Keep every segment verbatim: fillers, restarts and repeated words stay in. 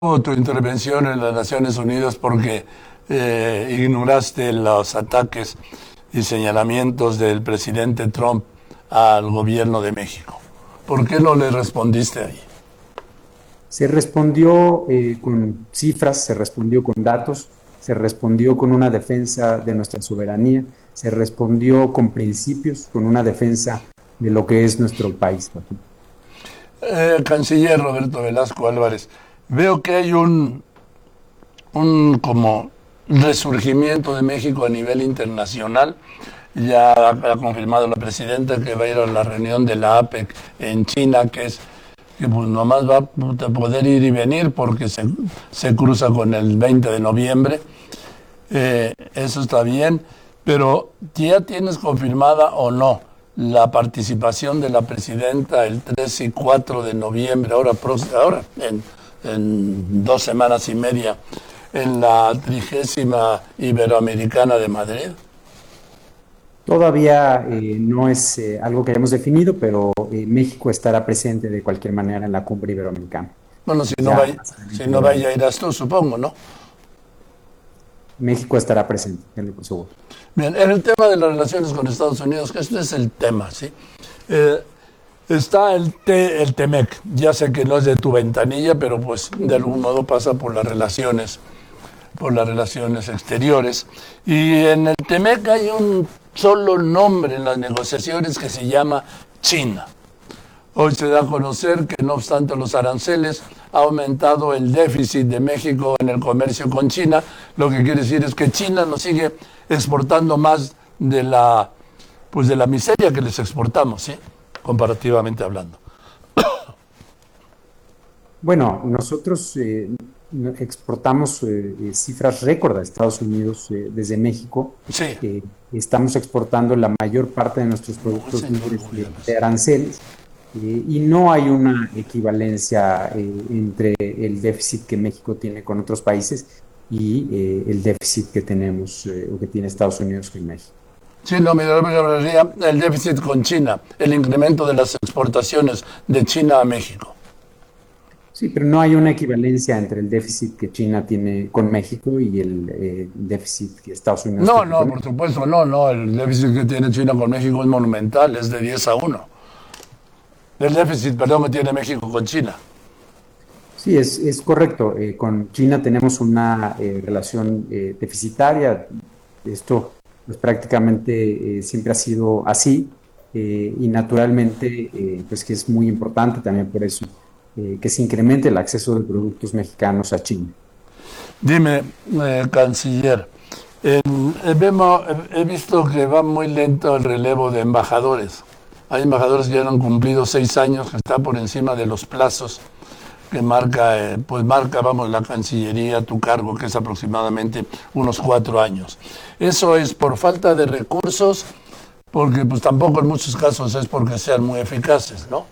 tu intervención en las Naciones Unidas porque eh, ignoraste los ataques y señalamientos del presidente Trump al gobierno de México. ¿Por qué no le respondiste ahí? Se respondió eh, con cifras, se respondió con datos, se respondió con una defensa de nuestra soberanía, se respondió con principios, con una defensa de lo que es nuestro país. Eh, canciller Roberto Velasco Álvarez, veo que hay un, un como resurgimiento de México a nivel internacional. Ya ha, ha confirmado la presidenta que va a ir a la reunión de la APEC en China, que es que pues nomás va a poder ir y venir porque se, se cruza con el veinte de noviembre. Eh, eso está bien, pero ¿ya tienes confirmada o no la participación de la presidenta el tres y cuatro de noviembre, ahora, ahora en, en dos semanas y media, en la trigésima Iberoamericana de Madrid? Todavía eh, no es eh, algo que hayamos definido, pero eh, México estará presente de cualquier manera en la cumbre iberoamericana. Bueno, si no, Ya, vaya, si no vaya, irás tú, supongo, ¿no? México estará presente, en lo seguro. Bien, en el tema de las relaciones con Estados Unidos, que este es el tema, ¿sí? Eh, está el, T, el TEMEC, ya sé que no es de tu ventanilla, pero pues de algún modo pasa por las relaciones, por las relaciones exteriores. Y en el TEMEC hay un solo nombre en las negociaciones que se llama China. Hoy se da a conocer que no obstante los aranceles ha aumentado el déficit de México en el comercio con China, lo que quiere decir es que China nos sigue exportando más de la, pues de la miseria que les exportamos, ¿sí? Comparativamente hablando. Bueno, nosotros eh, exportamos eh, eh, cifras récord a Estados Unidos eh, desde México. Sí. Eh, estamos exportando la mayor parte de nuestros productos libres de, de aranceles. Eh, y no hay una equivalencia eh, entre el déficit que México tiene con otros países y eh, el déficit que tenemos eh, o que tiene Estados Unidos con México. Sí, no, me hablaría el déficit con China, el incremento de las exportaciones de China a México. Sí, pero no hay una equivalencia entre el déficit que China tiene con México y el eh, déficit que Estados Unidos no, tiene. No, no, por supuesto, no, no, el déficit que tiene China con México es monumental, es de diez a uno. El déficit, perdón, que tiene México con China. Sí, es, es correcto. Eh, con China tenemos una eh, relación eh, deficitaria. Esto pues, prácticamente eh, siempre ha sido así eh, y naturalmente eh, pues que es muy importante también por eso eh, que se incremente el acceso de productos mexicanos a China. Dime, eh, canciller, en, eh, vemos, he visto que va muy lento el relevo de embajadores. Hay embajadores que ya han cumplido seis años, que está por encima de los plazos que marca, eh, pues marca, vamos, la Cancillería, tu cargo, que es aproximadamente unos cuatro años. Eso es por falta de recursos, porque pues tampoco en muchos casos es porque sean muy eficaces, ¿no?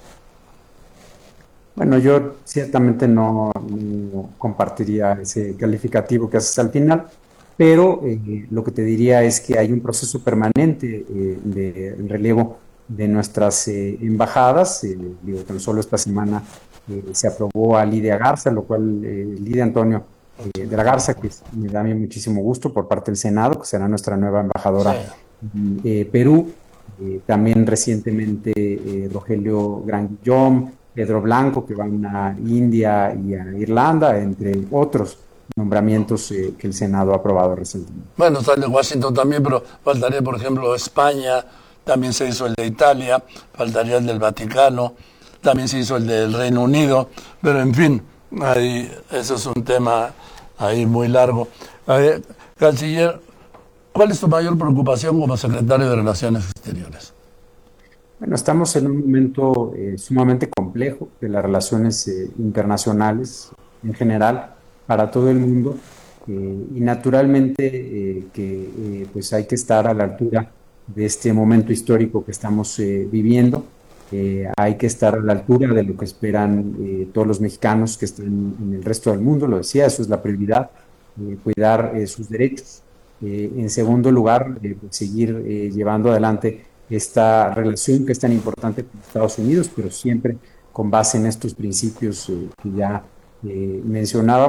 Bueno, yo ciertamente no, no compartiría ese calificativo que haces al final, pero eh, lo que te diría es que hay un proceso permanente eh, de relevo de nuestras eh, embajadas. Eh, digo, tan solo esta semana eh, se aprobó a Lidia Garza, lo cual eh, Lidia Antonio eh, de la Garza, que me da a mí muchísimo gusto por parte del Senado, que será nuestra nueva embajadora sí. en eh, Perú. Eh, también recientemente eh, Rogelio Granguillón, Pedro Blanco, que van a India y a Irlanda, entre otros nombramientos eh, que el Senado ha aprobado recientemente. Bueno, está el de Washington también, pero faltaría, por ejemplo, España, también se hizo el de Italia, faltaría el del Vaticano, también se hizo el del Reino Unido, pero en fin, ahí, eso es un tema ahí muy largo. Ahí, canciller, ¿cuál es tu mayor preocupación como secretario de Relaciones Exteriores? Bueno, estamos en un momento eh, sumamente complejo de las relaciones eh, internacionales en general para todo el mundo eh, y naturalmente eh, que eh, pues hay que estar a la altura de este momento histórico que estamos eh, viviendo. Eh, hay que estar a la altura de lo que esperan eh, todos los mexicanos que están en el resto del mundo, lo decía, eso es la prioridad, eh, cuidar eh, sus derechos. Eh, en segundo lugar, eh, pues seguir eh, llevando adelante esta relación que es tan importante con Estados Unidos, pero siempre con base en estos principios eh, que ya eh, mencionábamos.